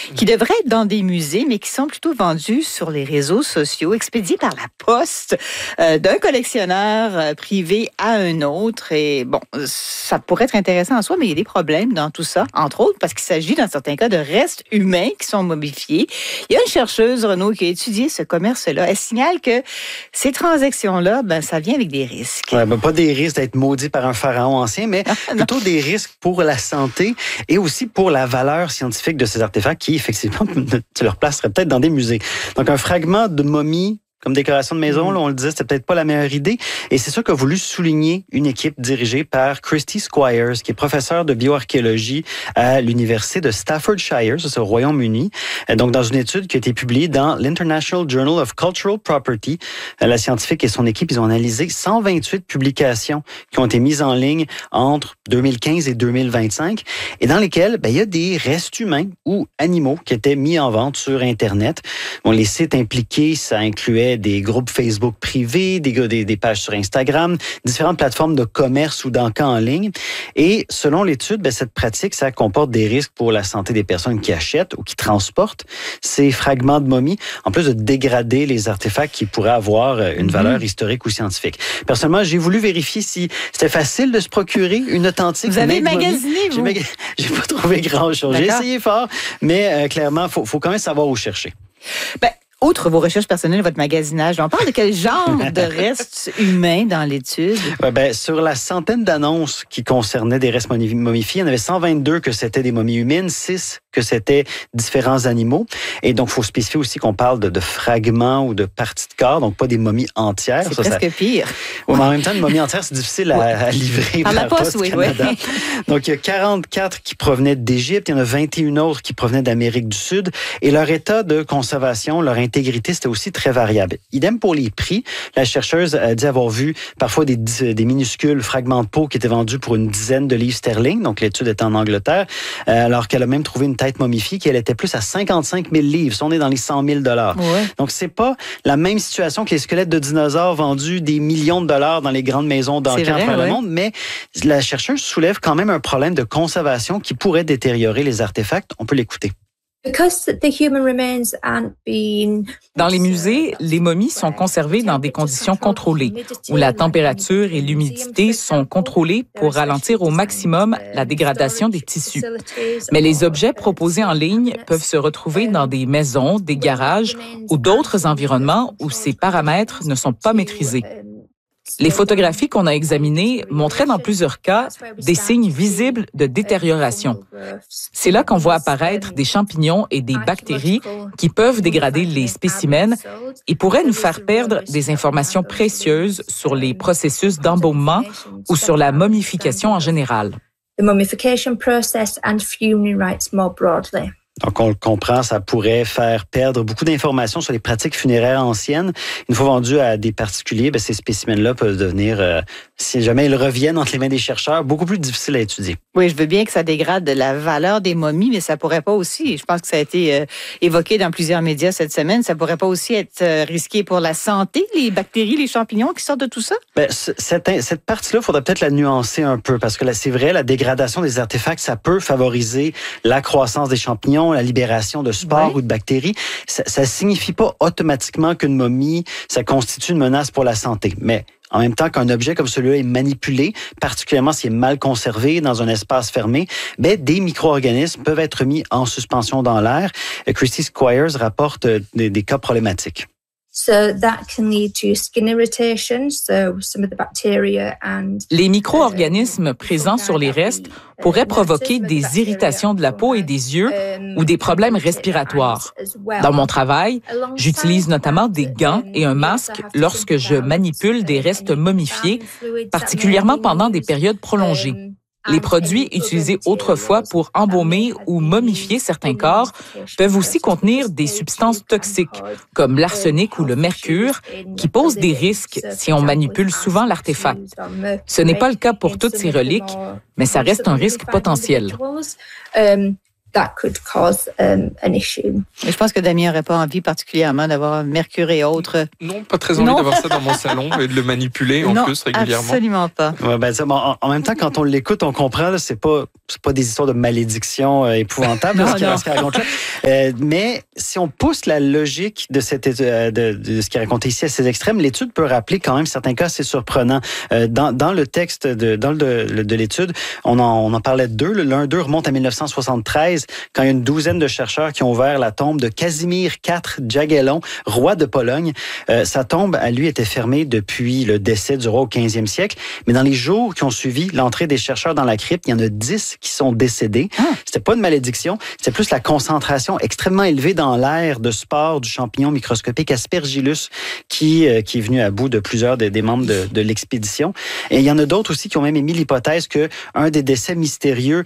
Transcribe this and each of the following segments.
qui devraient être dans des musées, mais qui sont plutôt vendus sur les réseaux sociaux, expédiés par la poste d'un collectionneur privé à un autre. Et bon, ça pourrait être intéressant en soi, mais il y a des problèmes dans tout ça, entre autres, parce qu'il s'agit dans certains cas de restes humains qui sont momifiés. Il y a une chercheuse, Renaud, qui a étudié ce commerce-là. Elle signale que ces transactions-là, ça vient avec des risques. Ouais, pas des risques d'être maudit par un pharaon ancien, mais plutôt des risques pour la santé et aussi pour la valeur scientifique de ces artefacts qui, effectivement, leur place serait peut-être dans des musées. Donc, un fragment de momie comme décoration de maison, là, on le disait, c'était peut-être pas la meilleure idée. Et c'est ça qu'a voulu souligner une équipe dirigée par Christy Squires, qui est professeure de bioarchéologie à l'université de Staffordshire, ça c'est au Royaume-Uni. Donc, dans une étude qui a été publiée dans l'International Journal of Cultural Property, la scientifique et son équipe, ils ont analysé 128 publications qui ont été mises en ligne entre 2015 et 2025, et dans lesquelles, il y a des restes humains ou animaux qui étaient mis en vente sur Internet. Bon, les sites impliqués, ça incluait des groupes Facebook privés, des pages sur Instagram, différentes plateformes de commerce ou d'encas en ligne. Et selon l'étude, cette pratique, ça comporte des risques pour la santé des personnes qui achètent ou qui transportent ces fragments de momies, en plus de dégrader les artefacts qui pourraient avoir une valeur historique ou scientifique. Personnellement, j'ai voulu vérifier si c'était facile de se procurer une authentique. Vous avez magasiné, vous? J'ai pas trouvé grand-chose. J'ai essayé fort, mais clairement, faut quand même savoir où chercher. Outre vos recherches personnelles, votre magasinage, on parle de quel genre de restes humains dans l'étude? Sur la centaine d'annonces qui concernaient des restes momifiés, il y en avait 122 que c'était des momies humaines, 6 que c'était différents animaux. Et donc, il faut spécifier aussi qu'on parle de fragments ou de parties de corps, donc pas des momies entières. C'est presque pire. Oui, mais en même temps, une momie entière, c'est difficile à livrer par la Poste Canada. Donc, il y a 44 qui provenaient d'Égypte, il y en a 21 autres qui provenaient d'Amérique du Sud. Et leur état de conservation, leur intégrité, c'était aussi très variable. Idem pour les prix. La chercheuse a dit avoir vu parfois des minuscules fragments de peau qui étaient vendus pour une dizaine de livres sterling. Donc, l'étude est en Angleterre. Alors qu'elle a même trouvé une tête momifiée qui, elle, était plus à 55 000 livres. On est dans les 100 000 $. Ouais. Donc, c'est pas la même situation que les squelettes de dinosaures vendus des millions de dollars dans les grandes maisons d'enquête à travers le monde. Mais la chercheuse soulève quand même un problème de conservation qui pourrait détériorer les artefacts. On peut l'écouter. Dans les musées, les momies sont conservées dans des conditions contrôlées, où la température et l'humidité sont contrôlées pour ralentir au maximum la dégradation des tissus. Mais les objets proposés en ligne peuvent se retrouver dans des maisons, des garages ou d'autres environnements où ces paramètres ne sont pas maîtrisés. Les photographies qu'on a examinées montraient dans plusieurs cas des signes visibles de détérioration. C'est là qu'on voit apparaître des champignons et des bactéries qui peuvent dégrader les spécimens et pourraient nous faire perdre des informations précieuses sur les processus d'embaumement ou sur la momification en général. Donc, on le comprend, ça pourrait faire perdre beaucoup d'informations sur les pratiques funéraires anciennes. Une fois vendus à des particuliers, ces spécimens-là peuvent devenir, si jamais ils reviennent entre les mains des chercheurs, beaucoup plus difficiles à étudier. Oui, je veux bien que ça dégrade la valeur des momies, mais ça pourrait pas aussi, je pense que ça a été évoqué dans plusieurs médias cette semaine, ça pourrait pas aussi être risqué pour la santé, les bactéries, les champignons qui sortent de tout ça? Cette partie-là, il faudrait peut-être la nuancer un peu, parce que là, c'est vrai, la dégradation des artefacts, ça peut favoriser la croissance des champignons, la libération de spores ou de bactéries. Ça signifie pas automatiquement qu'une momie, ça constitue une menace pour la santé. Mais en même temps qu'un objet comme celui-là est manipulé, particulièrement s'il est mal conservé dans un espace fermé, des micro-organismes peuvent être mis en suspension dans l'air. Christy Squires rapporte des cas problématiques. Les micro-organismes présents sur les restes pourraient provoquer des irritations de la peau et des yeux ou des problèmes respiratoires. Dans mon travail, j'utilise notamment des gants et un masque lorsque je manipule des restes momifiés, particulièrement pendant des périodes prolongées. Les produits utilisés autrefois pour embaumer ou momifier certains corps peuvent aussi contenir des substances toxiques, comme l'arsenic ou le mercure, qui posent des risques si on manipule souvent l'artefact. Ce n'est pas le cas pour toutes ces reliques, mais ça reste un risque potentiel. that could cause an issue. Mais je pense que Damien n'aurait pas envie particulièrement d'avoir un mercure et autres. Non, pas très envie d'avoir ça dans mon salon et de le manipuler en plus régulièrement. Absolument pas. Ouais, ben, en même temps, quand on l'écoute, on comprend, là, c'est pas des histoires de malédiction épouvantables, ce qu'il raconte là. Mais si on pousse la logique de ce qu'il racontait ici à ces extrêmes, l'étude peut rappeler quand même certains cas assez surprenants. Dans le texte de l'étude, on en parlait de deux. L'un d'eux remonte à 1973, quand il y a une douzaine de chercheurs qui ont ouvert la tombe de Casimir IV Jagellon, roi de Pologne. Sa tombe, à lui, était fermée depuis le décès du roi au 15e siècle. Mais dans les jours qui ont suivi l'entrée des chercheurs dans la crypte, il y en a 10 qui sont décédés. C'était pas une malédiction, c'était plus la concentration extrêmement élevée dans l'air de spores du champignon microscopique Aspergillus qui est venu à bout de plusieurs des membres de l'expédition. Et il y en a d'autres aussi qui ont même émis l'hypothèse que un des décès mystérieux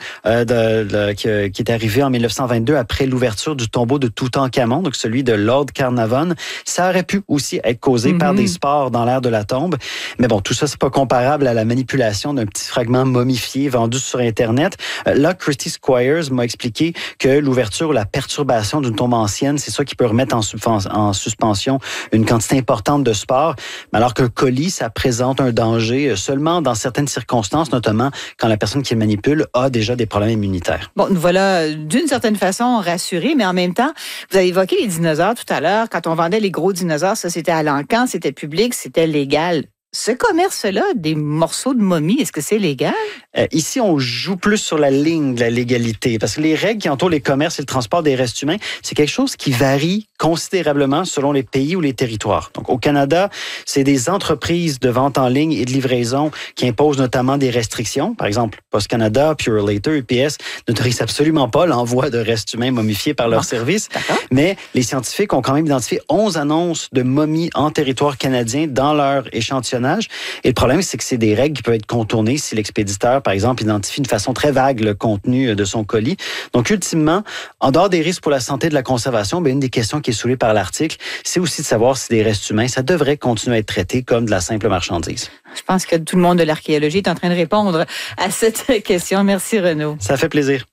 qui est arrivé en 1922 après l'ouverture du tombeau de Toutankhamon, donc celui de Lord Carnarvon, ça aurait pu aussi être causé par des spores dans l'air de la tombe. Mais bon, tout ça, c'est pas comparable à la manipulation d'un petit fragment momifié vendu sur Internet. Là, Christy Squires m'a expliqué que l'ouverture ou la perturbation d'une tombe ancienne, c'est ça qui peut remettre en suspension une quantité importante de spores, alors qu'un colis, ça présente un danger seulement dans certaines circonstances, notamment quand la personne qui le manipule a déjà des problèmes immunitaires. Bon, nous voilà d'une certaine façon rassurés, mais en même temps, vous avez évoqué les dinosaures tout à l'heure. Quand on vendait les gros dinosaures, ça c'était à l'encan, c'était public, c'était légal. Ce commerce-là, des morceaux de momies, est-ce que c'est légal? Ici, on joue plus sur la ligne de la légalité, parce que les règles qui entourent les commerces et le transport des restes humains, c'est quelque chose qui varie considérablement selon les pays ou les territoires. Donc, au Canada, c'est des entreprises de vente en ligne et de livraison qui imposent notamment des restrictions. Par exemple, Post Canada, Purolator, UPS n'autorisent absolument pas l'envoi de restes humains momifiés par leur service. Mais les scientifiques ont quand même identifié 11 annonces de momies en territoire canadien dans leur échantillonnage. Et le problème, c'est que c'est des règles qui peuvent être contournées si l'expéditeur, par exemple, identifie de façon très vague le contenu de son colis. Donc, ultimement, en dehors des risques pour la santé de la conservation, une des questions qui est soulevée par l'article, c'est aussi de savoir si des restes humains, ça devrait continuer à être traité comme de la simple marchandise. Je pense que tout le monde de l'archéologie est en train de répondre à cette question. Merci, Renaud. Ça fait plaisir.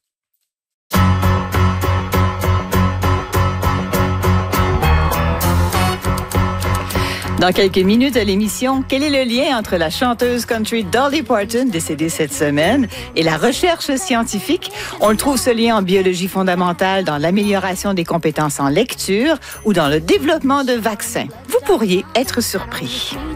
Dans quelques minutes à l'émission, quel est le lien entre la chanteuse country Dolly Parton, décédée cette semaine, et la recherche scientifique? On le trouve ce lien en biologie fondamentale, dans l'amélioration des compétences en lecture ou dans le développement de vaccins. Vous pourriez être surpris.